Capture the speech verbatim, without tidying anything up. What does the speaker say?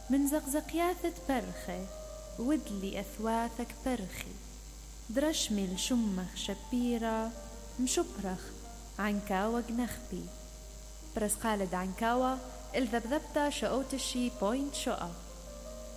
من زقزقياثة برخي ودلي أثواثك برخي درشمي لشمخ شبيرة مشبرخ عنكاوة جنخبي برس قالد عنكاوة الذبذبتا شؤوتشي بوينت شقة.